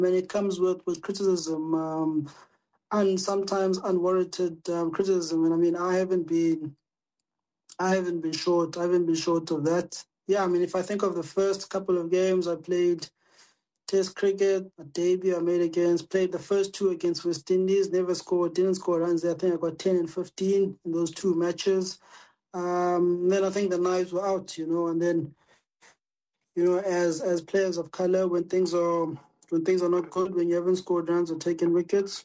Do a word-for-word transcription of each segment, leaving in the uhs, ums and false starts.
And it comes with, with criticism, um, and sometimes unwarranted um, criticism. And I mean, I haven't been, I haven't been short. I haven't been short of that. Yeah, I mean, if I think of the first couple of games I played Test cricket, a debut I made against, played the first two against West Indies, never scored, didn't score runs there. I think I got ten and fifteen in those two matches. Um, then I think the knives were out, you know, and then, you know, as as players of colour, when things are when things are not good, when you haven't scored runs or taken wickets,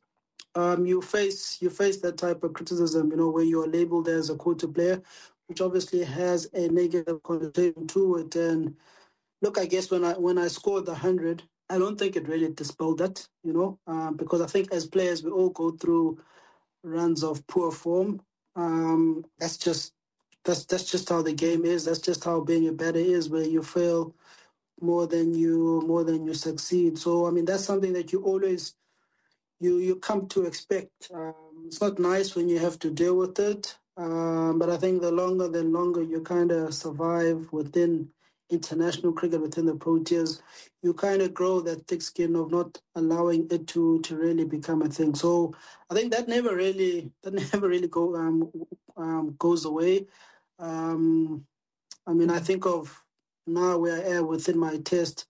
um, you face you face that type of criticism, you know, where you are labelled as a quota player, which obviously has a negative connotation to it. And look, I guess when I when I scored the hundred, I don't think it really dispelled that, you know, um, because I think as players we all go through runs of poor form. Um, that's just that's that's just how the game is. That's just how being a batter is, where you fail more than you more than you succeed. So I mean, that's something that you always you you come to expect. Um, it's not nice when you have to deal with it, um, but I think the longer the longer you kind of survive within international cricket, within the Proteas, you kind of grow that thick skin of not allowing it to to really become a thing. So I think that never really that never really go um, um goes away. Um, I mean, I think of now where I am within my test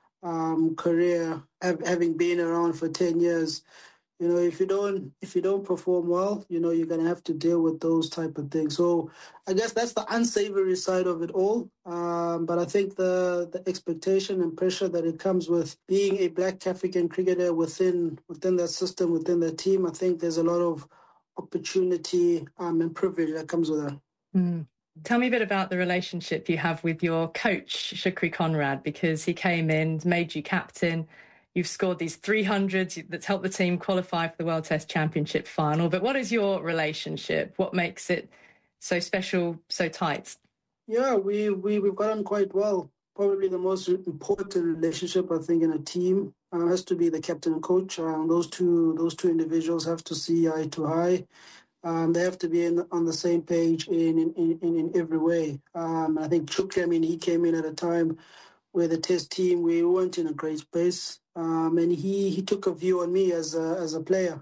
um, career, having been around for ten years. You know, if you don't if you don't perform well, you know, you're gonna have to deal with those type of things. So I guess that's the unsavory side of it all. Um, but I think the the expectation and pressure that it comes with being a black African cricketer within within that system, within that team, I think there's a lot of opportunity um, and privilege that comes with that. Mm. Tell me a bit about the relationship you have with your coach, Shukri Conrad, because he came in, made you captain. You've scored these three hundreds that's helped the team qualify for the World Test Championship final. But what is your relationship? What makes it so special, so tight? Yeah, we, we, we've gotten quite well. Probably the most important relationship, I think, in a team uh, has to be the captain and coach. Um, those two those two individuals have to see eye to eye. Um, they have to be in, on the same page in in, in, in every way. Um, I think Chukri, I mean, he came in at a time where the test team, we weren't in a great space. Um, and he, he took a view on me as a, as a player.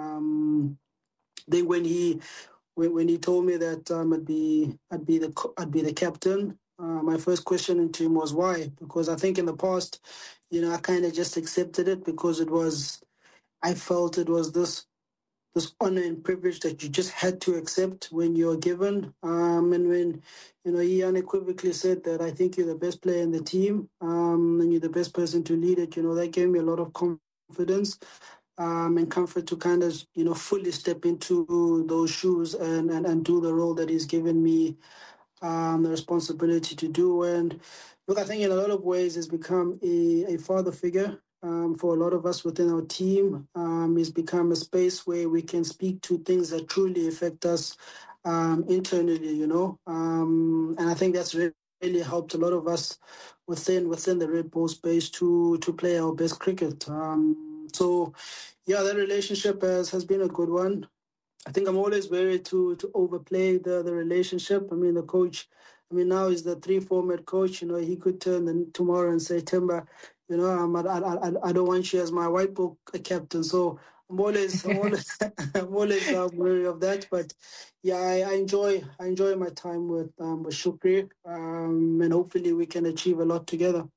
Um, then when he when, when he told me that um, I'd be I'd be the I'd be the captain, uh, my first question to him was why? Because I think in the past, you know, I kind of just accepted it because it was I felt it was this this honor and privilege that you just had to accept when you're given. Um, and when, you know, he unequivocally said that I think you're the best player in the team um, and you're the best person to lead it, you know, that gave me a lot of confidence um, and comfort to kind of, you know, fully step into those shoes and, and, and do the role that he's given me um, the responsibility to do. And look, I think in a lot of ways it's become a, a father figure um, for a lot of us within our team. Um, it's become a space where we can speak to things that truly affect us um, internally, you know. Um, and I think that's really, really helped a lot of us within within the Red Bull space to to play our best cricket. Um, so, yeah, that relationship has, has been a good one. I think I'm always wary to to overplay the, the relationship. I mean, the coach, I mean, now he's the three format coach. You know, he could turn the, tomorrow and say, Timber, you know, I'm, I, I, I don't want you as my white book captain. So I'm always, I'm always, I'm always uh, wary of that. But yeah, I, I enjoy, I enjoy my time with um, with Shukri, um, and hopefully we can achieve a lot together.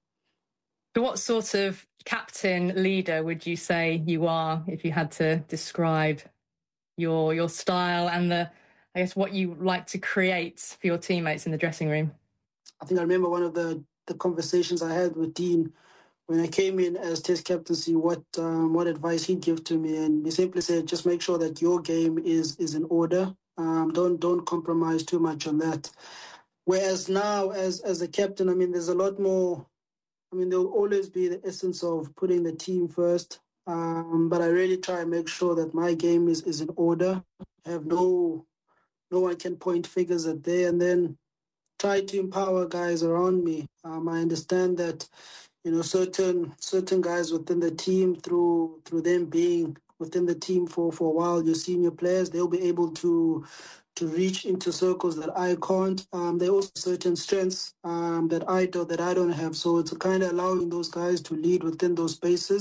So what sort of captain leader would you say you are if you had to describe your your style and the, I guess, what you like to create for your teammates in the dressing room? I think I remember one of the, the conversations I had with Dean when I came in as Test captaincy, what um, what advice he'd give to me, and he simply said, just make sure that your game is is in order. Um, don't don't compromise too much on that. Whereas now, as as a captain, I mean, there's a lot more. I mean, there'll always be the essence of putting the team first. Um, but I really try and make sure that my game is, is in order. I have no no one can point fingers at there, and then try to empower guys around me. Um, I understand that, you know, certain certain guys within the team, through through them being within the team for, for a while, your senior players, they'll be able to to reach into circles that I can't. Um, there are also certain strengths um, that I do that I don't have. So it's kind of allowing those guys to lead within those spaces.